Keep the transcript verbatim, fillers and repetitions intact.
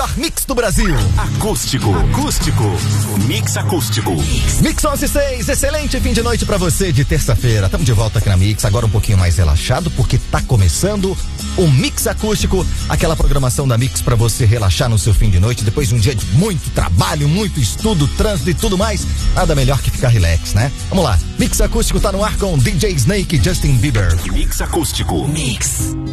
melhor mix do Brasil. Acústico. Acústico. Mix acústico. Mix onze e seis, excelente fim de noite pra você de terça-feira. Estamos de volta aqui na Mix, agora um pouquinho mais relaxado, porque tá começando o Mix Acústico, aquela programação da Mix pra você relaxar no seu fim de noite, depois de um dia de muito trabalho, muito estudo, trânsito e tudo mais. Nada melhor que ficar relax, né? Vamos lá, Mix Acústico tá no ar com D J Snake e Justin Bieber. Mix acústico. Mix.